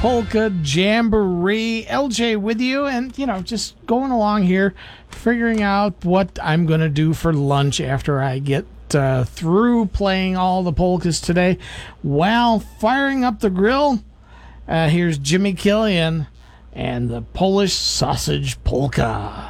Polka Jamboree. LJ with you, and just going along here, figuring out what I'm going to do for lunch after I get through playing all the polkas today. While firing up the grill, here's Jimmy Killian and the Polish Sausage Polka.